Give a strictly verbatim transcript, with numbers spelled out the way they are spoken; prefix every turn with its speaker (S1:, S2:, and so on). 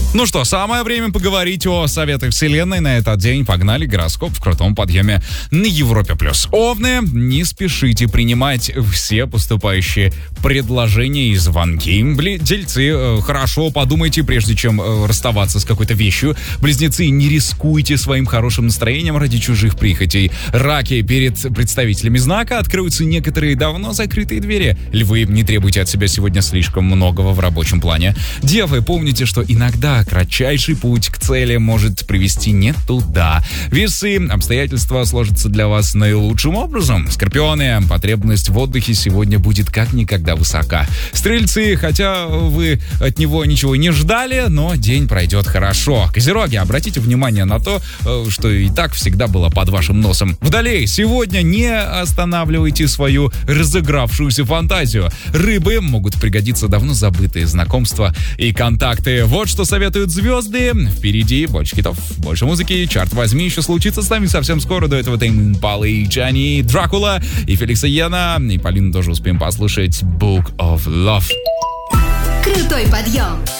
S1: Ну что, самое время поговорить о советах вселенной на этот день. Погнали, гороскоп в крутом подъеме на Европе+. Овны, не спешите принимать все поступающие предложения и звонки. Бли, дельцы, хорошо подумайте, прежде чем расставаться с какой-то вещью. Близнецы, не рискуйте своим хорошим настроением ради чужих прихотей. Раки, перед представителями знака откроются некоторые давно закрытые двери. Львы, не требуйте от себя сегодня слишком многого в рабочем плане. Девы, помните, что иногда кратчайший путь к цели может привести не туда. Весы, обстоятельства сложатся для вас наилучшим образом. Скорпионы, потребность в отдыхе сегодня будет как никогда высока. Стрельцы, хотя вы от него ничего не ждали, но день пройдет хорошо. Козероги, обратите внимание на то, что и так всегда было под вашим носом. Водолеи, сегодня не останавливайте свою разыгравшуюся фантазию. Рыбы, могут пригодиться давно забытые знакомства и контакты. Вот что советуют звезды. Впереди больше хитов, больше музыки. Чарт возьми, еще случится с нами совсем скоро. До этого Тейм Импала и Джани, Дракула и Феликса Йена. И Полину тоже успеем послушать Book of Love.
S2: Крутой подъем.